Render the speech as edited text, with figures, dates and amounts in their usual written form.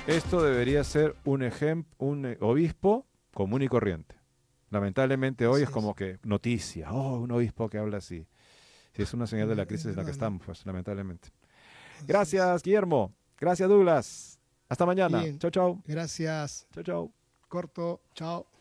Esto debería ser un obispo común y corriente. Lamentablemente hoy Así es es. como que noticia, un obispo que habla así. Sí, es una señal de la Es crisis en la que verdad, ¿no? estamos, pues, lamentablemente. Así es. Gracias, Guillermo. Gracias, Douglas. Hasta mañana. Bien, Chau, chau. gracias. Chau, chau. Corto, chao.